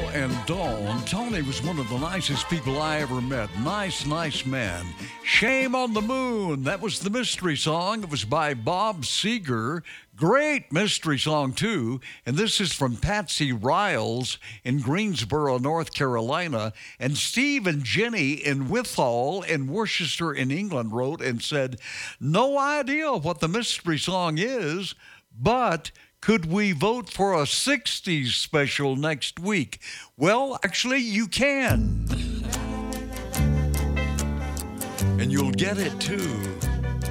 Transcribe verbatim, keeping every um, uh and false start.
and Dawn. Tony was one of the nicest people I ever met. Nice, nice man. Shame on the Moon. That was the mystery song. It was by Bob Seger. Great mystery song, too. And this is from Patsy Riles in Greensboro, North Carolina. And Steve and Jenny in Withal in Worcester in England wrote and said, no idea what the mystery song is, but could we vote for a sixties special next week? Well, actually, you can. And you'll get it, too.